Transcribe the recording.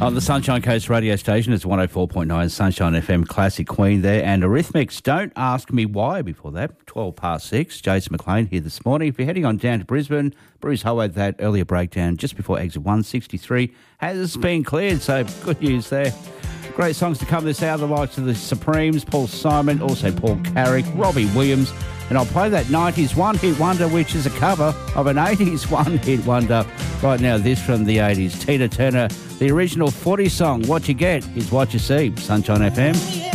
On the Sunshine Coast radio station, it's 104.9 Sunshine FM Classic Queen there. And Eurythmics, Don't Ask Me Why before that. 12 past 6. Jason McLean here this morning. If you're heading on down to Brisbane, Bruce Ho had that earlier breakdown just before exit 163 has been cleared. So good news there. Great songs to come this hour, the likes of the Supremes, Paul Simon, also Paul Carrick, Robbie Williams. And I'll play that 90s one-hit wonder, which is a cover of an 80s one-hit wonder. Right now, this from the 80s. Tina Turner, the original 40 song, What You Get Is What You See. Sunshine FM.